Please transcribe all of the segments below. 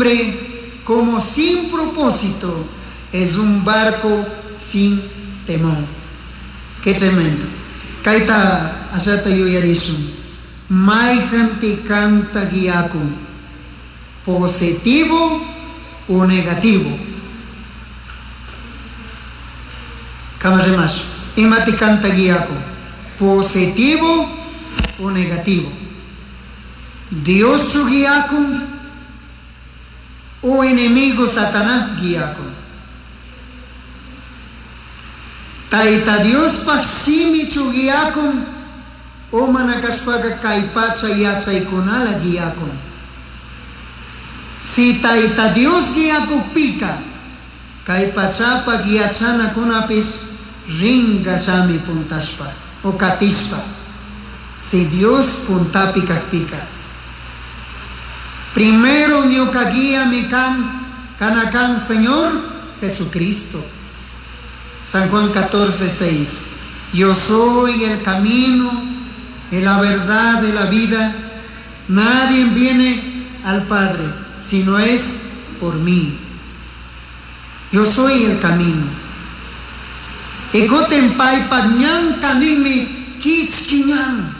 hombre como sin propósito es un barco sin timón. Qué tremendo. Kaita asata yuyarisun. Mai gente canta guiaco. Positivo o negativo. Camaramas. Imati canta guiaco. Positivo o negativo. Dios su guiaco o enemigo Satanás guiaco. Taita Dios paksimi chu guiaco o manakaspaga kaipacha yacha ikonala guiaco. Si taita Dios guiaco pica kaipachapa guiachana kunapis ringa sami puntaspa o katispa. Si Dios punta pica pica. Primero nyoka guía mi canacan Señor Jesucristo. San Juan 14:6. Yo soy el camino, y la verdad, y la vida. Nadie viene al Padre si no es por mí. Yo soy el camino. Egotempai pañan kanimi kichkiñan.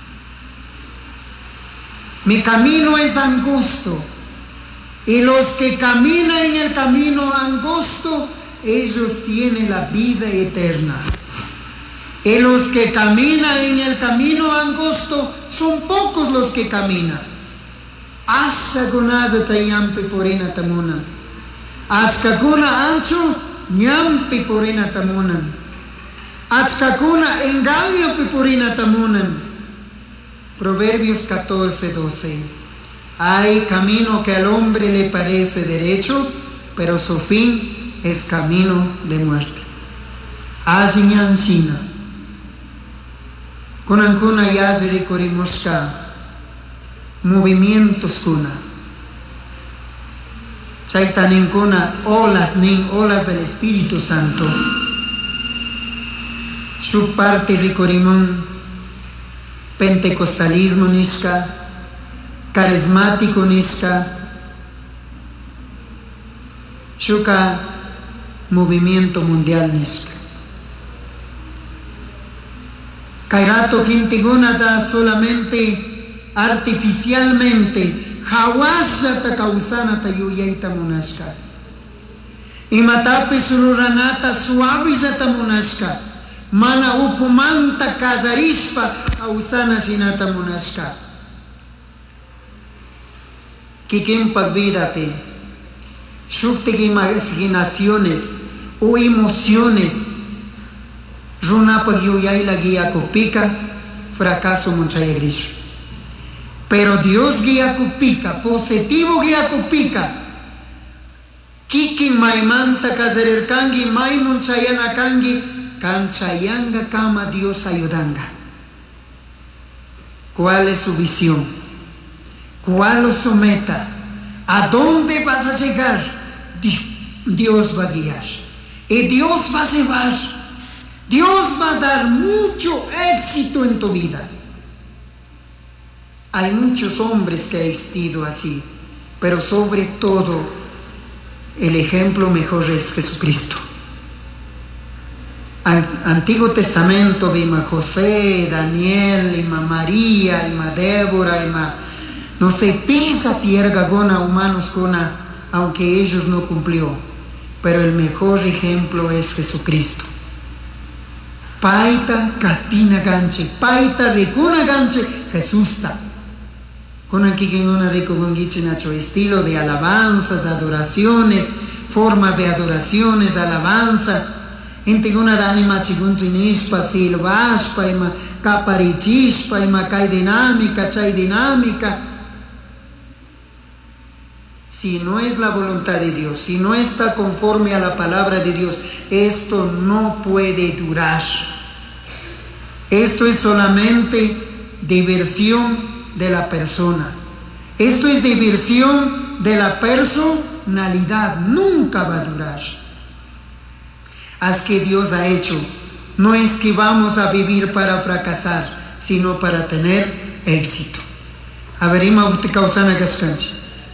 Mi camino es angosto. Y los que caminan en el camino angosto, ellos tienen la vida eterna. Y los que caminan en el camino angosto, son pocos los que caminan. Asha gunaza chayampi porina tamuna. Achkakuna ancho, ñampi porina tamunan. Achkakuna engaño porina tamunan. Proverbios 14:12. Hay camino que al hombre le parece derecho, pero su fin es camino de muerte. Asinyansina. Kunankuna yasiri korimoska. Movimientos kuna. Chaitaninkuna olas del Espíritu Santo. Su parte ricorimón. Pentecostalismo niska, carismático niska, chuka movimiento mundial niska. Kairato kintigunata solamente artificialmente, hawasata kausanata yuyaita munashka. Imatapi sururanata suavizata munashka. Mana ukumanta kazarispa ausana sinata munashka. Kikin pagvidape. Shukti imaginaciones o emociones. Runapa yuyay la guía kupika. Fracaso munchayagrish. Pero Dios guía kupika. Positivo guía kupika. Kikin maimanta kazarirkangi mai munchayana kangi. Kanchayanga kama Dios ayudanga. ¿Cuál es su visión? ¿Cuál es su meta? ¿A dónde vas a llegar? Dios va a guiar. Y Dios va a llevar. Dios va a dar mucho éxito en tu vida. Hay muchos hombres que han existido así, pero sobre todo el ejemplo mejor es Jesucristo. Antiguo Testamento vimos José, Daniel, ima María, ima Débora, ima no se piensa tierra gona humanos gona, aunque ellos no cumplió, pero el mejor ejemplo es Jesucristo. Paita katina ganche, paita ricuna ganche, Jesús ta. Con aquí que una rico con nacho estilo de alabanzas, adoraciones, formas de adoraciones, alabanza. Intiguna danima chigunchinispa, silvaspa, ima caparichispa, ima kai dinámica, chay dinámica. Si no es la voluntad de Dios, si no está conforme a la palabra de Dios, esto no puede durar. Esto es solamente diversión de la persona. Esto es diversión de la personalidad. Nunca va a durar. Haz que Dios ha hecho. No es que vamos a vivir para fracasar, sino para tener éxito. A ver, ima usted causana gascanchi.